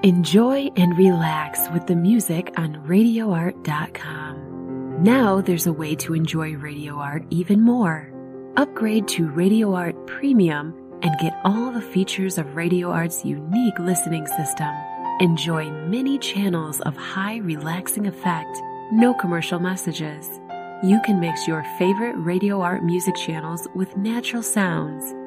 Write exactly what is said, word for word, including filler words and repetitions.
Enjoy and relax with the music on radio art dot com. Now there's a way to enjoy Radio Art even more. Upgrade to Radio Art Premium and get all the features of Radio Art's unique listening system. Enjoy many channels of high relaxing effect, no commercial messages. You can mix your favorite Radio Art music channels with natural sounds